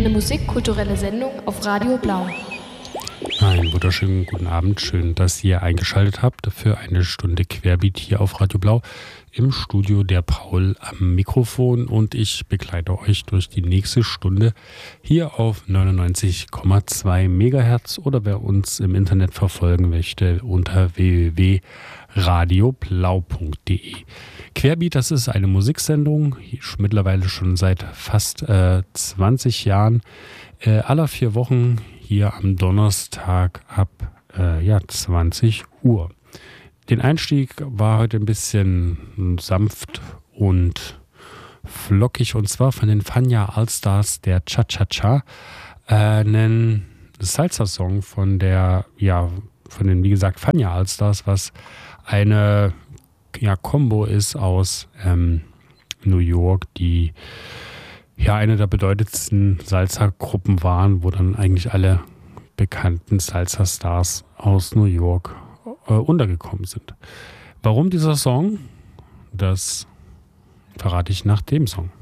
Eine musikkulturelle Sendung auf Radio Blau. Einen wunderschönen guten Abend. Schön, dass ihr eingeschaltet habt für eine Stunde Querbeat hier auf Radio Blau. Im Studio der Paul am Mikrofon und ich begleite euch durch die nächste Stunde hier auf 99,2 Megahertz oder wer uns im Internet verfolgen möchte unter www.radioblau.de. Querbeat, das ist eine Musiksendung, mittlerweile schon seit fast 20 Jahren, aller 4 Wochen hier am Donnerstag ab 20 Uhr. Den Einstieg war heute ein bisschen sanft und flockig und zwar von den Fania Allstars, der Cha-Cha-Cha, einen Salsa-Song von den, wie gesagt, Fania Allstars, was eine Combo ist aus New York, die eine der bedeutendsten Salsa-Gruppen waren, wo dann eigentlich alle bekannten Salsa-Stars aus New York untergekommen sind. Warum dieser Song? Das verrate ich nach dem Song.